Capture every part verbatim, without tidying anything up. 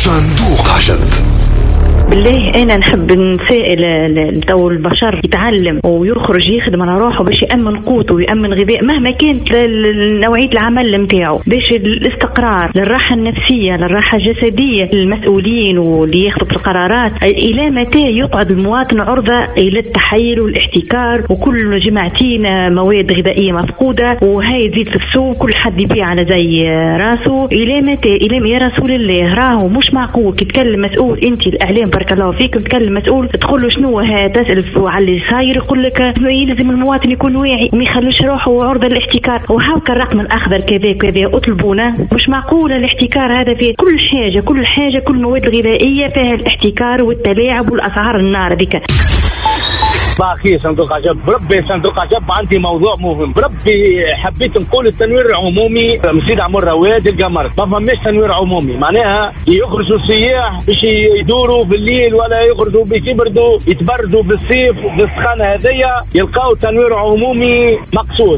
صندوق عجب. بالله أنا نحب نسائل تو البشر يتعلم ويخرج يخدم على روحه باش يأمن قوته ويأمن غذاء مهما كانت نوعية العمل متاعه، باش الاستقرار للراحة النفسية للراحة الجسدية للمسؤولين واللي ياخذوا في القرارات. إلى متى يقعد المواطن عرضة إلى التحيل والاحتكار وكل جماعتين مواد غذائية مفقودة وهي تزيد في السوق كل حد يبيع على زي راسه؟ إلى متى؟ إلى يا رسول الله راهو مش معقول كي تكلم مسؤول أنت الإعلام بارك الله فيك تكلم مسؤول تقول له شنو ها تسأل على اللي صاير يقول لك يلزم المواطن يكون واعي وما يخلوش روحه عرضة للاحتكار. وهاك الرقم الأخضر كذا كذا أطلبونا مش معقول الاحتكار هذا في كل حاجة كل حاجة كل مواد الغذائية فيها الاحتكار والتلاعب والأسعار النار ذيك. باخي صندوق عجب بربي صندوق عجب عندي موضوع مهم بربي حبيت نقول التنوير العمومي مسجد عمر رواد القمر ما فماش تنوير عمومي معناها يخرجوا السياح باش يدوروا بالليل ولا يخرجوا باش يبردوا يتبردوا بالصيف بالسخانه هذيا يلقاو تنوير عمومي مقصوص.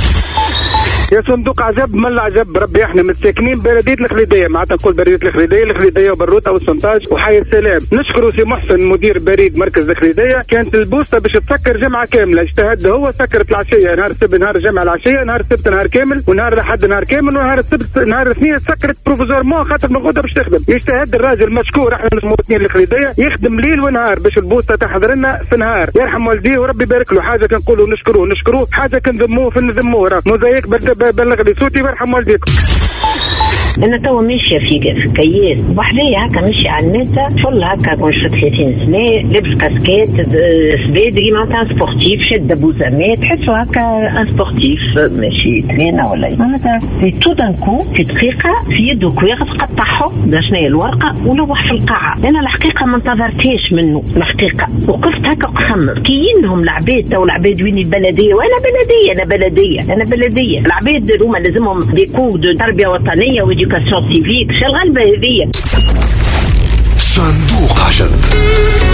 يا صندوق عجب من العجب ربي احنا متساكنين بلديه الخليديه معناتها نقول بلديه الخليديه الخليديه وبروته والسنتاج وحي السلام. نشكروا سي محسن مدير بريد مركز الخليديه كانت البوسطه باش تسكر جمعه كامله اجتهد هو سكرت العشيه نهار السبت نهار الجمعه العشيه نهار السبت نهار كامل ونهار الاحد نهار كامل ونهار السبت نهار الاثنين سكرت بروفيزورمون خاطر نقودها باش تخدم. يجتهد الراجل مشكور احنا المواطنين الخليديه يخدم ليل ونهار باش البوسطه تحضر لنا في نهار يرحم والديه وربي يبارك له. حاجه كنقولوا نشكروه نشكروه حاجه كنذموه في نذموه راه موزايك بلغ لي صوتي ويرحم والديكم. انا توا ماشيه في في كياس وحدي هكا ماشيه على الناس شغل هكا كون شفت ثلاثين سنه لابس كاسكيت سبيدري معناتها سبورتيف شاد بوزامات تحسوا هكا ان سبورتيف ماشي ترينا ولا معناتها في تو دان كو في دقيقه في يده كويغ قطعه شنو هي الورقه ولوح في القاعه. انا الحقيقه ما انتظرتهاش منه الحقيقه وقفت هكا وخمم كينهم العباد تو العباد وين البلديه وانا بلديه انا بلديه انا بلديه العباد هما لازمهم دي كود تربيه وطنيه وإديوكاسيون سيفيك شغال بهذية. صندوق عجب.